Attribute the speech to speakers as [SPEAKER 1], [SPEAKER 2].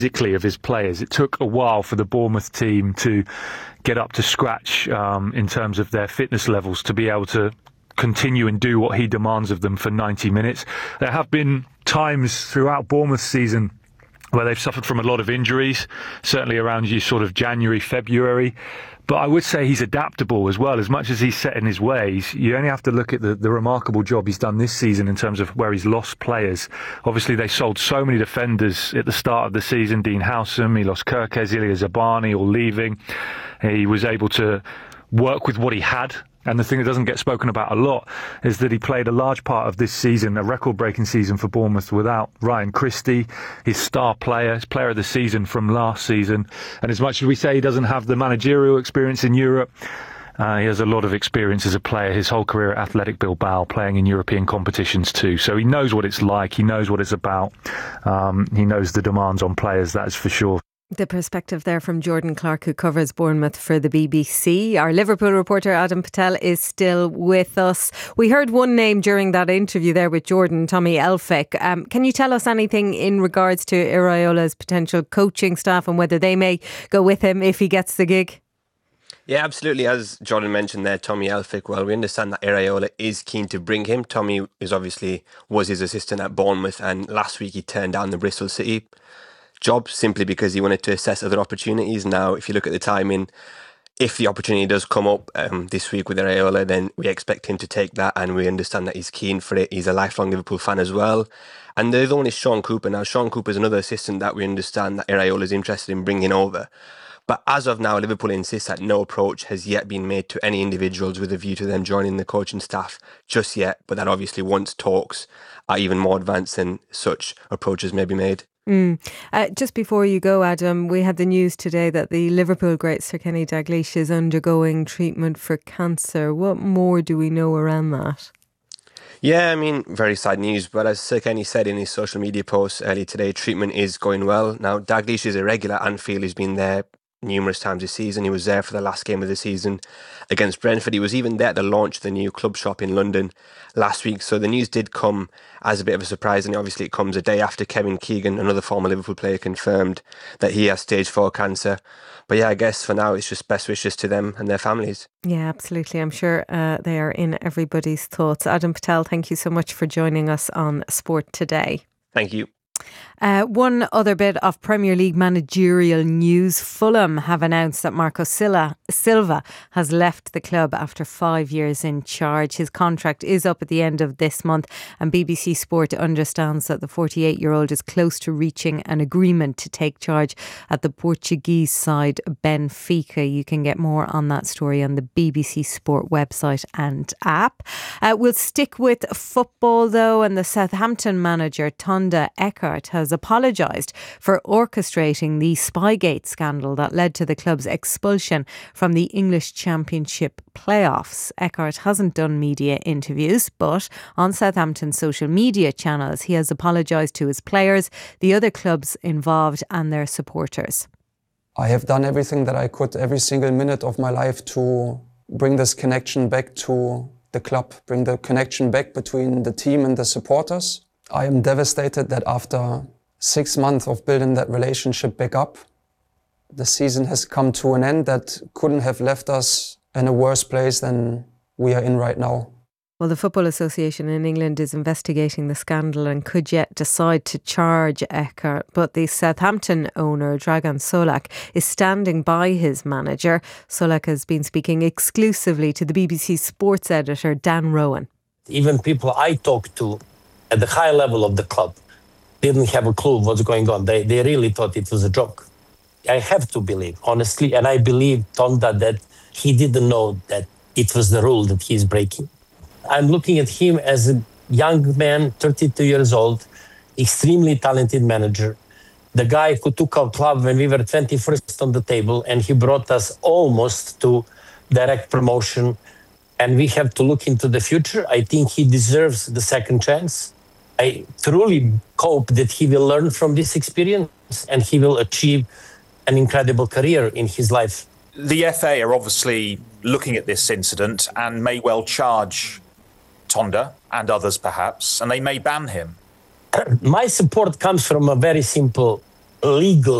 [SPEAKER 1] physically of his players. It took a while for the Bournemouth team to get up to scratch in terms of their fitness levels to be able to continue and do what he demands of them for 90 minutes. There have been times throughout Bournemouth's season where they've suffered from a lot of injuries, certainly around sort of January, February. But I would say he's adaptable as well. As much as he's set in his ways, you only have to look at the remarkable job he's done this season in terms of where he's lost players. Obviously, they sold so many defenders at the start of the season. Dean Howsam, he lost Kirkez, Ilya Zabani, all leaving. He was able to work with what he had. And the thing that doesn't get spoken about a lot is that he played a large part of this season, a record-breaking season for Bournemouth, without Ryan Christie, his star player, his player of the season from last season. And as much as we say he doesn't have the managerial experience in Europe, he has a lot of experience as a player, his whole career at Athletic Bilbao, playing in European competitions too. So he knows what it's like, he knows what it's about, he knows the demands on players, that is for sure.
[SPEAKER 2] The perspective there from Jordan Clark, who covers Bournemouth for the BBC. Our Liverpool reporter Adam Patel is still with us. We heard one name during that interview there with Jordan, Tommy Elphick. Can you tell us anything in regards to Iraiola's potential coaching staff and whether they may go with him if he gets the gig?
[SPEAKER 3] Yeah, absolutely. As Jordan mentioned there, Tommy Elphick, well, we understand that Iraola is keen to bring him. Tommy was his assistant at Bournemouth, and last week he turned down the Bristol City job simply because he wanted to assess other opportunities. Now, if you look at the timing, if the opportunity does come up this week with Iraola, then we expect him to take that, and we understand that he's keen for it. He's a lifelong Liverpool fan as well. And the other one is Sean Cooper. Now, Sean Cooper is another assistant that we understand that Iraola is interested in bringing over. But as of now, Liverpool insists that no approach has yet been made to any individuals with a view to them joining the coaching staff just yet. But that obviously once talks are even more advanced, then such approaches may be made.
[SPEAKER 2] Just before you go, Adam, we had the news today that the Liverpool great Sir Kenny Dalglish is undergoing treatment for cancer. What more do we know around that?
[SPEAKER 3] Yeah, I mean, very sad news. But as Sir Kenny said in his social media post earlier today, treatment is going well. Now, Dalglish is a regular at Anfield. He's been there numerous times this season. He was there for the last game of the season against Brentford. He was even there at the launch of the new club shop in London last week. So the news did come as a bit of a surprise, and obviously it comes a day after Kevin Keegan, another former Liverpool player, confirmed that he has stage 4 cancer. But yeah, I guess for now it's just best wishes to them and their families.
[SPEAKER 2] Yeah, absolutely. I'm sure they are in everybody's thoughts. Adam Patel, thank you so much for joining us on Sport Today.
[SPEAKER 3] Thank you.
[SPEAKER 2] One other bit of Premier League managerial news. Fulham have announced that Marco Silva has left the club after 5 years in charge. His contract is up at the end of this month, and BBC Sport understands that the 48-year-old is close to reaching an agreement to take charge at the Portuguese side Benfica. You can get more on that story on the BBC Sport website and app. We'll stick with football though, and the Southampton manager Tonda Eckhart has apologised for orchestrating the Spygate scandal that led to the club's expulsion from the English Championship playoffs. Eckhart hasn't done media interviews, but on Southampton's social media channels he has apologised to his players, the other clubs involved and their supporters.
[SPEAKER 4] I have done everything that I could, every single minute of my life, to bring this connection back to the club, bring the connection back between the team and the supporters. I am devastated that after 6 months of building that relationship back up, the season has come to an end that couldn't have left us in a worse place than we are in right now.
[SPEAKER 2] Well, the Football Association in England is investigating the scandal and could yet decide to charge Eckhart. But the Southampton owner, Dragan Solak, is standing by his manager. Solak has been speaking exclusively to the BBC sports editor, Dan Rowan.
[SPEAKER 5] Even people I talked to at the high level of the club didn't have a clue what's going on. They really thought it was a joke. I have to believe, honestly, and I believe Tonda that he didn't know that it was the rule that he's breaking. I'm looking at him as a young man, 32 years old, extremely talented manager, the guy who took our club when we were 21st on the table, and he brought us almost to direct promotion. And we have to look into the future. I think he deserves the second chance. I truly hope that he will learn from this experience and he will achieve an incredible career in his life.
[SPEAKER 6] The FA are obviously looking at this incident and may well charge Tonda and others perhaps, and they may ban him.
[SPEAKER 5] My support comes from a very simple legal